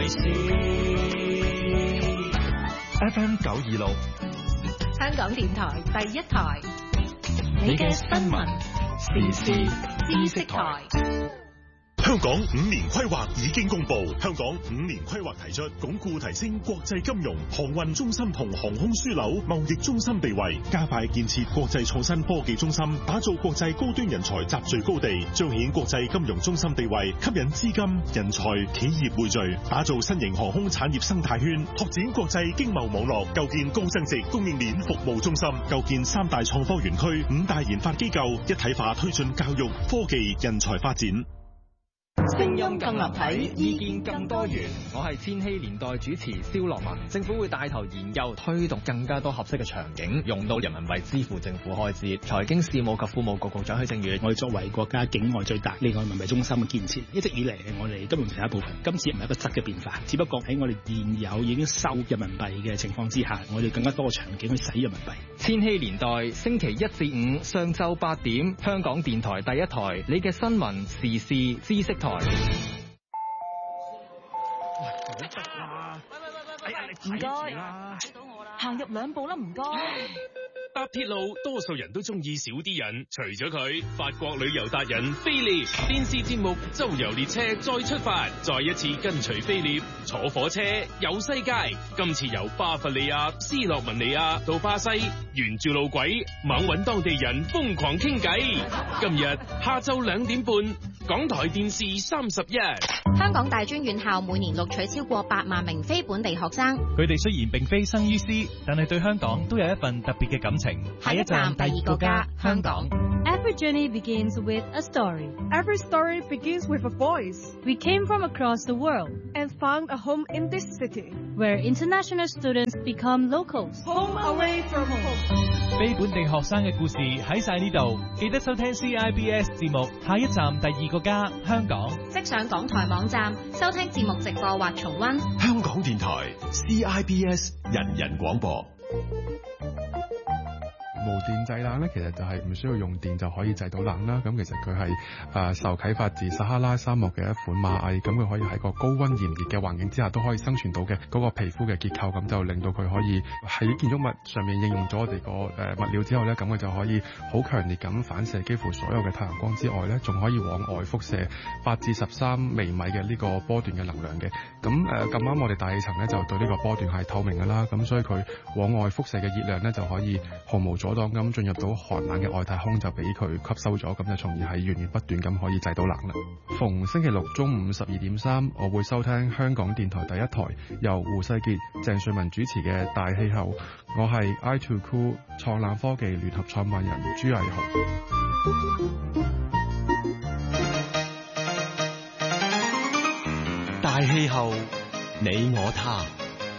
為先。FM 926， 香港電台第一台， 你嘅新聞時事知識台。 香港5年規劃已經公布，香港5年規劃提出鞏固提升國際金融、航運中心同航空樞紐貿易中心地位，加快建設國際創新科技中心，打造國際高端人才集聚高地，彰顯國際金融中心地位，吸引資金、人才、企業匯聚，打造新型航空產業生態圈，拓展國際經貿網絡，構建高增值供應鏈服務中心，構建3大創科園區、5大研發機構，一體化推進教育、科技、人才發展。 聲音更立體，意見更多元。 我係千禧年代主持蕭樂文。政府會帶頭研究推動更加多合適嘅場景，用到人民幣支付政府開支。財經事務及庫務局局長許正宇， 我哋作為國家境外最大呢個人民幣中心嘅建設，一直以嚟係我哋金融城一部分。今次唔係一個質嘅變化，只不過喺我哋現有已經收人民幣嘅情況之下，我哋更加多嘅場景去使人民幣。 千禧年代星期1至5上晝8點，香港電台第一台，你嘅新聞時事知識台。 唔該，行入2步啦，唔該。 搭鐵路，多數人都中意少啲人，除咗佢，法國旅遊達人菲列電視節目《周遊列車》再出發，再一次跟隨菲列坐火車遊世界。今次由巴伐利亞、斯洛文尼亞到巴西，沿住路軌猛搵當地人瘋狂傾偈。今日下晝2點半，港台電視31。 香港大專院校每年錄取超過8萬名非本地學生， 佢哋雖然並非生於斯，但係對香港都有一份特別嘅感情。 下一站第2個家，香港。 Every journey begins with a story. Every story begins with a voice. We came from across the world and found a home in this city, where international students become locals. Home away from home. 非本地學生嘅故事喺晒呢度，記得收聽 CIBS 節目。下一站第2個家，香港。 即上港台網站收聽節目直播或重溫。 香港電台 CIBS 人人廣播。 無電製冷咧，其實就係唔需要用電就可以製到冷啦。咁其實佢係受啟發自撒哈拉沙漠嘅一款螞蟻，咁佢可以喺個高溫炎熱嘅環境之下都可以生存到嘅嗰個皮膚嘅結構，咁就令到佢可以喺建築物上面應用咗我哋個物料之後咧，咁佢就可以好強烈咁反射幾乎所有嘅太陽光之外咧，仲可以往外輻射8至13微米嘅呢個波段嘅能量嘅。咁咁啱我哋大氣層咧就對呢個波段係透明㗎啦，咁所以佢往外輻射嘅熱量咧就可以毫無阻擋咁進入到寒冷嘅外太空，就俾佢吸收咗，咁就從而係源源不斷咁可以製到冷啦。逢星期六中午12點3，我會收聽香港電台第一台由胡世傑、鄭瑞文主持嘅大氣候。我係 i2Cool 創冷科技聯合創辦人朱毅豪。 大氣候，你我他。